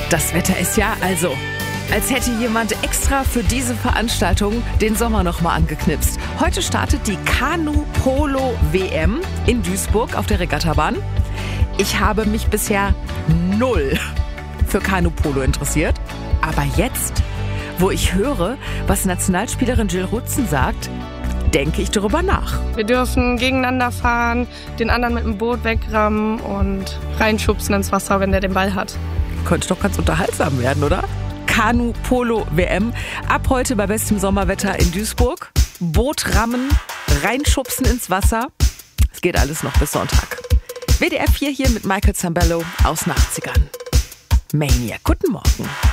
Das Wetter ist ja also, als hätte jemand extra für diese Veranstaltung den Sommer nochmal angeknipst. Heute startet die Kanu-Polo-WM in Duisburg auf der Regattabahn. Ich habe mich bisher null für Kanu-Polo interessiert. Aber jetzt, wo ich höre, was Nationalspielerin Jill Rutzen sagt, denke ich darüber nach. Wir dürfen gegeneinander fahren, den anderen mit dem Boot wegrammen und reinschubsen ins Wasser, wenn der den Ball hat. Könnte doch ganz unterhaltsam werden, oder? Kanu-Polo-WM. Ab heute bei bestem Sommerwetter in Duisburg. Boot rammen, reinschubsen ins Wasser. Es geht alles noch bis Sonntag. WDR 4 hier mit Michael Zambello aus Nachzigern. Maniac, guten Morgen.